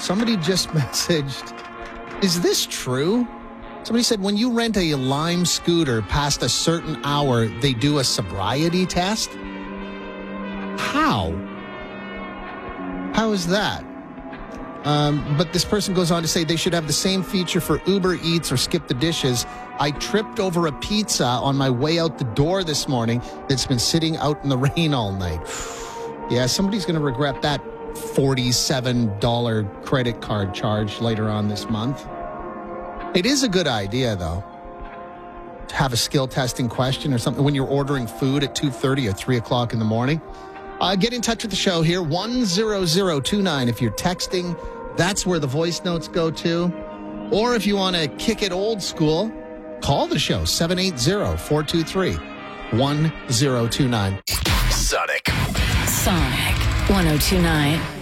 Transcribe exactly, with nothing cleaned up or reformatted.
Somebody just messaged, is this true? Somebody said, when you rent a Lime scooter past a certain hour, they do a sobriety test? How? How is that? Um, but this person goes on to say they should have the same feature for Uber Eats or Skip the Dishes. I tripped over a pizza on my way out the door this morning that's been sitting out in the rain all night. Yeah, somebody's going to regret that forty-seven dollars credit card charge later on this month. It is a good idea, though, to have a skill testing question or something when you're ordering food at two thirty or three o'clock in the morning. Uh, get in touch with the show here, one zero zero two nine. If you're texting, that's where the voice notes go to. Or if you want to kick it old school, call the show, seven eight zero, four two three, one zero two nine. Sonic. Sonic one oh two nine.